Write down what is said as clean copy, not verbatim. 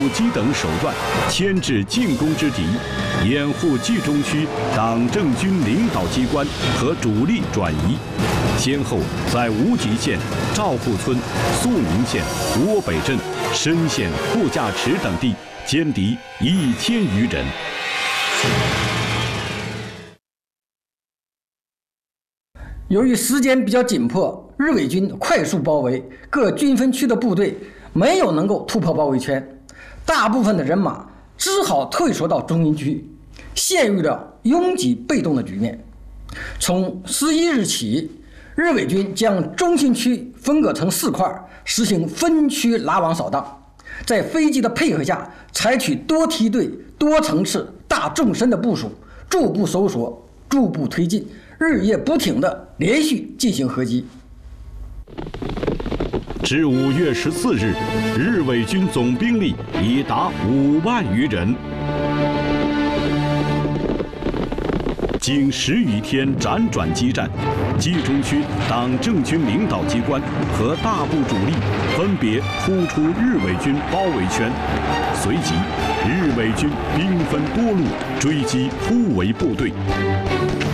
机等手段牵制进攻之敌，掩护冀中区党政军领导机关和主力转移，先后在无极县、赵户村、肃宁县、窝北镇、深县布架池等地歼敌1000余人。 由于时间比较紧迫，日伪军快速包围各军分区的部队，没有能够突破包围圈。大部分的人马只好退缩到中心区，陷入了拥挤被动的局面。从11日起，日伪军将中心区分割成4块，实行分区拉网扫荡，在飞机的配合下，采取多梯队、多层次、大纵深的部署，逐步搜索，逐步推进，日夜不停地连续进行合击。 至5月14日，日伪军总兵力已达5万余人。经10余天辗转激战，冀中区党政军领导机关和大部主力分别突出日伪军包围圈，随即日伪军兵分多路追击突围部队。